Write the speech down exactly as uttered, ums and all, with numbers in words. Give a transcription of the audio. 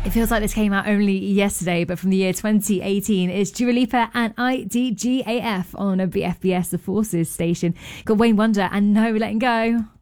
It feels like this came out only yesterday, but from the year twenty eighteen, it's Dua Lipa and I D G A F on a B F B S The Forces station. Got Wayne Wonder and No Letting Go.